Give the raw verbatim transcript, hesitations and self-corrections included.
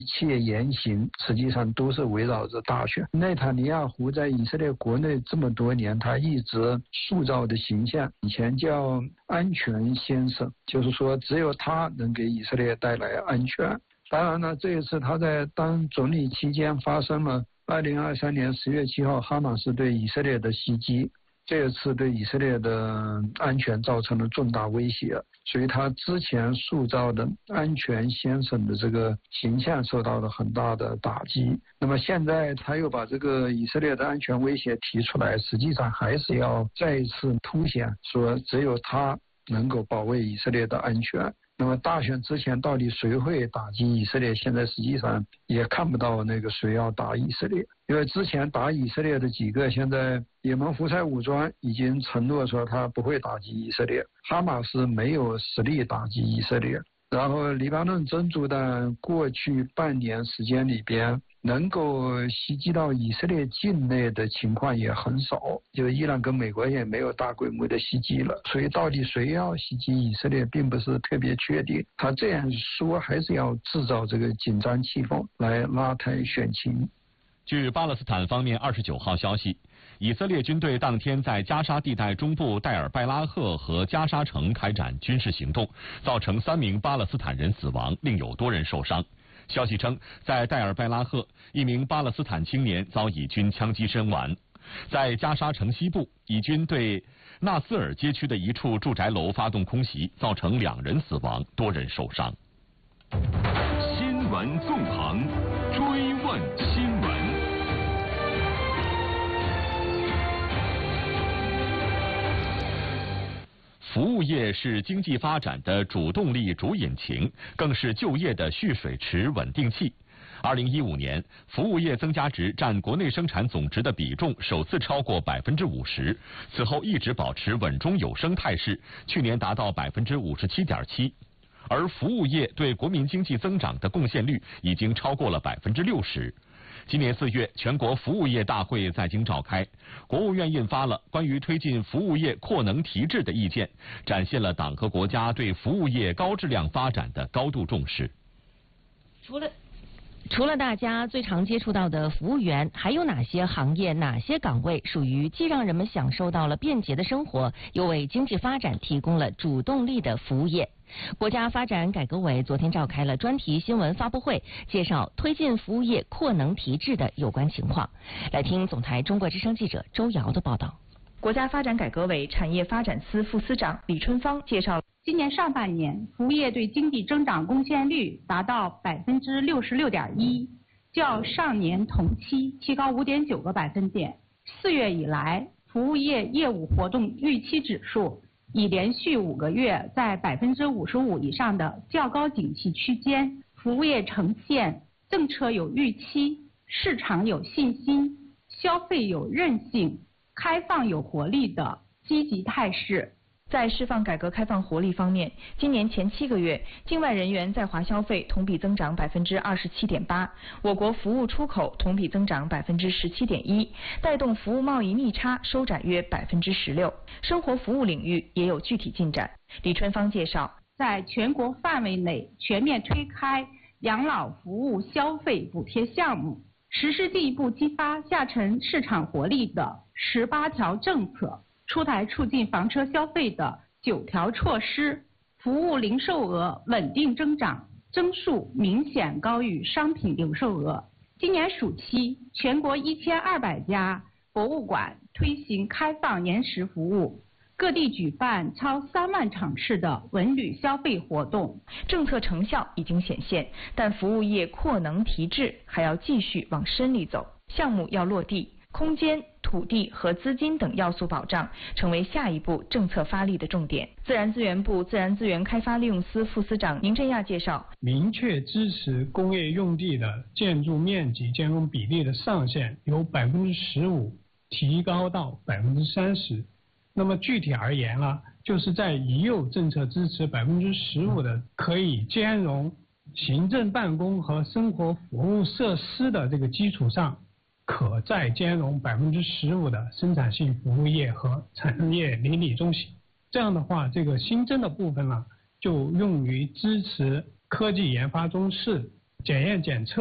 一切言行实际上都是围绕着大选。内塔尼亚胡在以色列国内这么多年，他一直塑造的形象，以前叫安全先生，就是说只有他能给以色列带来安全。当然呢，这一次他在当总理期间发生了二零二三年十月七号哈马斯对以色列的袭击，这一次对以色列的安全造成了重大威胁，所以他之前塑造的安全先生的这个形象受到了很大的打击。那么现在他又把这个以色列的安全威胁提出来，实际上还是要再一次凸显说只有他能够保卫以色列的安全。那么大选之前到底谁会打击以色列，现在实际上也看不到那个谁要打以色列，因为之前打以色列的几个，现在也门胡塞武装已经承诺说他不会打击以色列，哈马斯没有实力打击以色列，然后黎巴嫩真主党过去半年时间里边能够袭击到以色列境内的情况也很少，就伊朗跟美国也没有大规模的袭击了，所以到底谁要袭击以色列并不是特别确定。他这样说还是要制造这个紧张气氛来拉抬选情。 据巴勒斯坦方面二十九号消息，以色列军队当天在加沙地带中部戴尔拜拉赫和加沙城开展军事行动，造成三名巴勒斯坦人死亡，另有多人受伤。消息称，在戴尔拜拉赫，一名巴勒斯坦青年遭以军枪击身亡。在加沙城西部，以军对纳斯尔街区的一处住宅楼发动空袭，造成两人死亡，多人受伤。 新闻纵横，追问新闻。 服务业是经济发展的主动力、主引擎，更是就业的蓄水池、稳定器。二零一五年，服务业增加值占国内生产总值的比重首次超过百分之五十，此后一直保持稳中有升态势，去年达到百分之五十七点七。而服务业对国民经济增长的贡献率已经超过了百分之六十。今年四月，全国服务业大会在京召开，国务院印发了关于推进服务业扩能提质的意见，展现了党和国家对服务业高质量发展的高度重视。 除了除了大家最常接触到的服务员，还有哪些行业、哪些岗位属于既让人们享受到了便捷的生活，又为经济发展提供了主动力的服务业？国家发展改革委昨天召开了专题新闻发布会，介绍推进服务业扩能提质的有关情况。来听总台中国之声记者周瑶的报道。 国家发展改革委产业发展司副司长李春芳介绍， 今年上半年，服务业对经济增长贡献率达到百分之六十六点一，较上年同期提高五点九个百分点。四月以来，服务业业务活动预期指数已连续五个月在百分之五十五以上的较高景气区间，服务业呈现政策有预期、市场有信心、消费有韧性、开放有活力的积极态势。 在释放改革开放活力方面，今年前七个月，境外人员在华消费同比增长百分之二十七点八，我国服务出口同比增长百分之十七点一，带动服务贸易逆差收窄约百分之十六。生活服务领域也有具体进展。李春芳介绍， 在全国范围内全面推开养老服务消费补贴项目，实施进一步激发下沉市场活力的十八条政策，出台促进房车消费的九条措施，服务零售额稳定增长，增速明显高于商品零售额。今年暑期，全国一千二百家博物馆推行开放延时服务，各地举办超三万场次的文旅消费活动。 政策成效已经显现，但服务业扩能提质还要继续往深里走，项目要落地，空间、土地和资金等要素保障成为下一步政策发力的重点。自然资源部自然资源开发利用司副司长宁振亚介绍， 明确支持工业用地的建筑面积建筑比例的上限由百分之十五提高到百分之三十。那么具体而言呢，就是在已有政策支持百分之十五的可以兼容行政办公和生活服务设施的这个基础上，可再兼容百分之十五的生产性服务业和产业邻里中心。这样的话，这个新增的部分呢，就用于支持科技研发中心、 检验检测